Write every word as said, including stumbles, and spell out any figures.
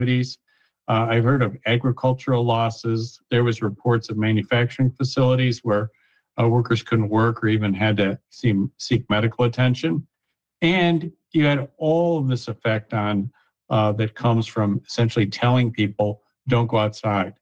activities. Uh, I've heard of agricultural losses. There was reports of manufacturing facilities where uh, workers couldn't work or even had to see, seek medical attention. And you had all of this effect on uh, that comes from essentially telling people, don't go outside.